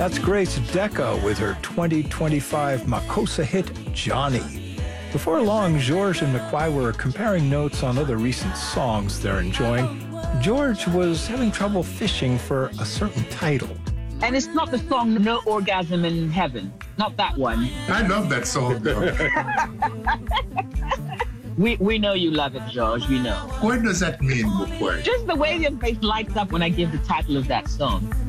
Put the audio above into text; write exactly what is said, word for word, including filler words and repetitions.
That's Grace Deca with her twenty twenty-five Makossa hit, Johnny. Before long, George and McQuay were comparing notes on other recent songs they're enjoying. George was having trouble fishing for a certain title. And it's not the song No Orgasm in Heaven. Not that one. I love that song, though. we we know you love it, George. We know. What does that mean, McQuay? Just the way your face lights up when I give the title of that song.